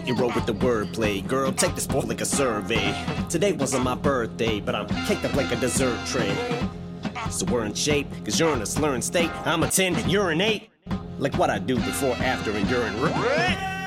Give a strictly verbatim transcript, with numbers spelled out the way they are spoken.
You wrote with the wordplay. Girl, take this sport like a survey. Today wasn't my birthday, but I'm caked up like a dessert tray. So we're in shape, cause you're in a slurring state. I'm a ten, you're an eight. Like what I do before, after, and during.